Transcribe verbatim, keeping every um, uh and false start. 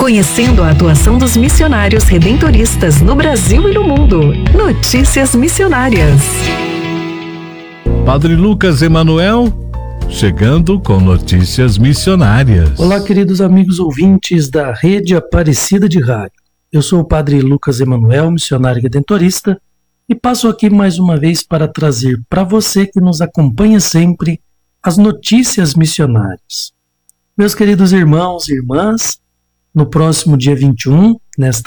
Conhecendo a atuação dos missionários redentoristas no Brasil e no mundo. Notícias Missionárias. Padre Lucas Emanuel, chegando com notícias missionárias. Olá, queridos amigos ouvintes da Rede Aparecida de Rádio. Eu sou o Padre Lucas Emanuel, missionário redentorista, e passo aqui mais uma vez para trazer para você que nos acompanha sempre as notícias missionárias. Meus queridos irmãos e irmãs, no próximo dia vinte e um, nesta